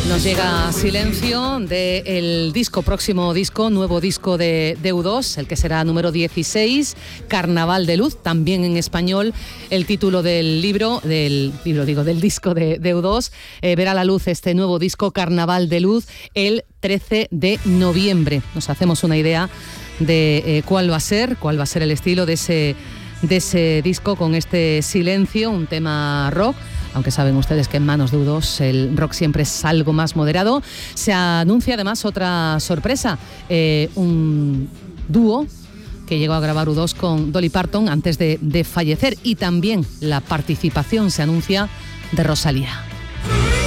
Nos llega Silencio del próximo disco, nuevo disco de U2, el que será número 16, Carnaval de Luz, también en español. El título del del disco de U2, verá la luz este nuevo disco, Carnaval de Luz, el 13 de noviembre. Nos hacemos una idea de cuál va a ser el estilo de ese disco con este Silencio, un tema rock. Aunque saben ustedes que en manos de U2 el rock siempre es algo más moderado. Se anuncia además otra sorpresa, un dúo que llegó a grabar U2 con Dolly Parton antes de fallecer, y también la participación se anuncia de Rosalía.